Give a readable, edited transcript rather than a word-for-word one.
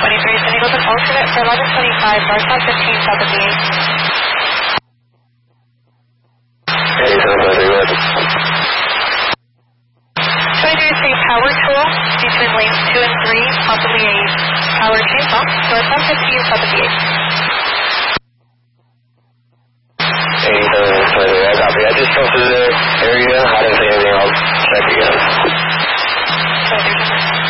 San Eagle's an alternate for 1125, northbound 15, south of the 8. 23 power tool between lanes 2 and 3, possibly a power chainsaw, northbound 15, south of the 8. I copy. I just come through the area. I didn't see anything. I'll check again.